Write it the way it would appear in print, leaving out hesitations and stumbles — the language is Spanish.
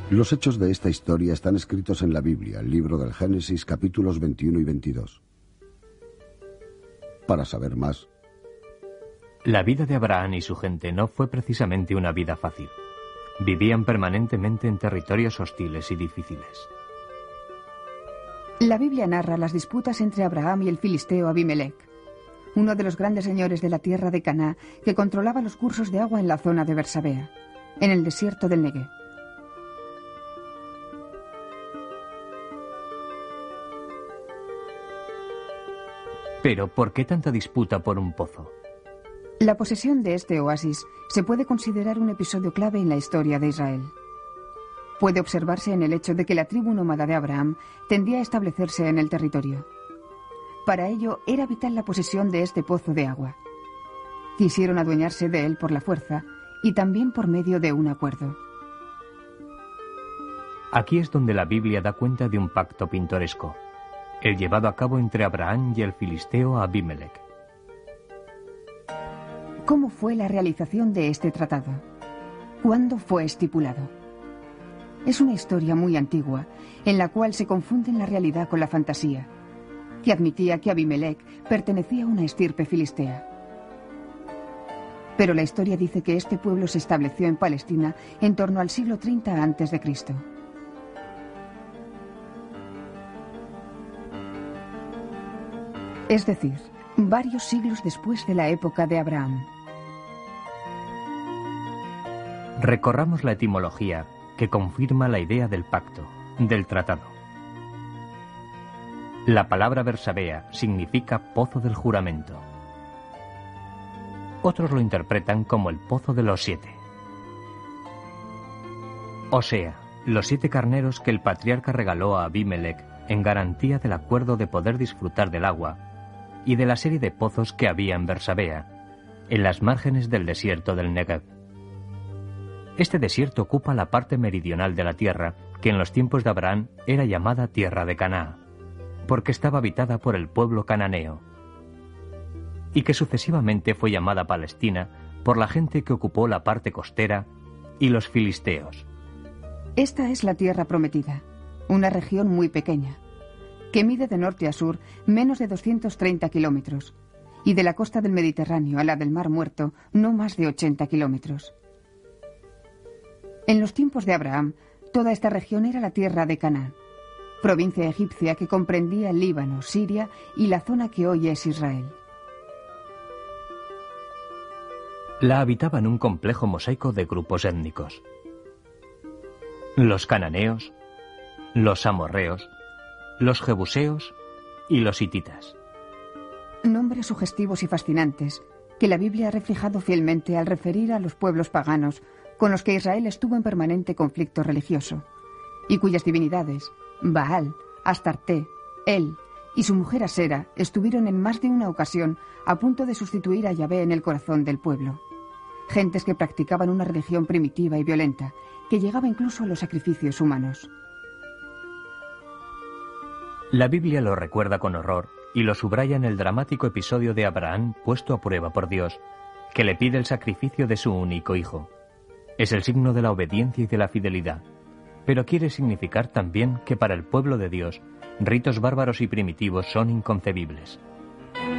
Los hechos de esta historia están escritos en la Biblia, el libro del Génesis, capítulos 21 y 22. Para saber más. La vida de Abraham y su gente no fue precisamente una vida fácil. Vivían permanentemente en territorios hostiles y difíciles. La Biblia narra las disputas entre Abraham y el filisteo Abimelech, uno de los grandes señores de la tierra de Canaán que controlaba los cursos de agua en la zona de Bersabea, en el desierto del Negev. Pero, ¿por qué tanta disputa por un pozo? La posesión de este oasis se puede considerar un episodio clave en la historia de Israel. Puede observarse en el hecho de que la tribu nómada de Abraham tendía a establecerse en el territorio. Para ello era vital la posesión de este pozo de agua. Quisieron adueñarse de él por la fuerza y también por medio de un acuerdo. Aquí es donde la Biblia da cuenta de un pacto pintoresco, el llevado a cabo entre Abraham y el filisteo Abimelech. ¿Cómo fue la realización de este tratado? ¿Cuándo fue estipulado? Es una historia muy antigua, en la cual se confunden la realidad con la fantasía, que admitía que Abimelech pertenecía a una estirpe filistea. Pero la historia dice que este pueblo se estableció en Palestina en torno al siglo 30 a.C. Es decir, varios siglos después de la época de Abraham. Recorramos la etimología que confirma la idea del pacto, del tratado. La palabra Bersabea significa pozo del juramento. Otros lo interpretan como el pozo de los 7. O sea, los 7 carneros que el patriarca regaló a Abimelech en garantía del acuerdo de poder disfrutar del agua y de la serie de pozos que había en Bersabea, en las márgenes del desierto del Negev. Este desierto ocupa la parte meridional de la tierra, que en los tiempos de Abraham era llamada tierra de Canaán, porque estaba habitada por el pueblo cananeo, y que sucesivamente fue llamada Palestina por la gente que ocupó la parte costera y los filisteos. Esta es la tierra prometida, una región muy pequeña, que mide de norte a sur menos de 230 kilómetros, y de la costa del Mediterráneo a la del Mar Muerto no más de 80 kilómetros. En los tiempos de Abraham, toda esta región era la tierra de Canaán, provincia egipcia que comprendía el Líbano, Siria y la zona que hoy es Israel. La habitaban un complejo mosaico de grupos étnicos: los cananeos, los amorreos, los jebuseos y los hititas. Nombres sugestivos y fascinantes que la Biblia ha reflejado fielmente al referir a los pueblos paganos con los que Israel estuvo en permanente conflicto religioso, y cuyas divinidades, Baal, Astarte, El y su mujer Asera, estuvieron en más de una ocasión a punto de sustituir a Yahvé en el corazón del pueblo. Gentes que practicaban una religión primitiva y violenta, que llegaba incluso a los sacrificios humanos. La Biblia lo recuerda con horror y lo subraya en el dramático episodio de Abraham puesto a prueba por Dios, que le pide el sacrificio de su único hijo. Es el signo de la obediencia y de la fidelidad, pero quiere significar también que para el pueblo de Dios, ritos bárbaros y primitivos son inconcebibles.